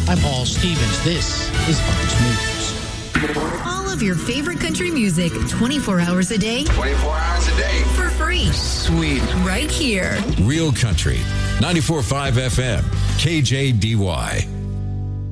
I'm Paul Stevens. This is Fox News. All of your favorite country music, 24 hours a day. 24 hours a day. For free. Sweet. Right here. Real Country, 94.5 FM, KJDY.